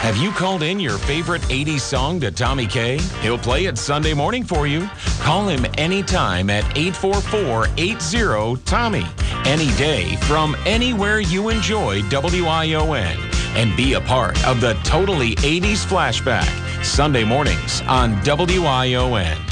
Have you called in your favorite 80s song to Tommy K? He'll play it Sunday morning for you. Call him anytime at 844-80-TOMMY. Any day from anywhere you enjoy WION. And be a part of the Totally 80s Flashback. Sunday mornings on WION.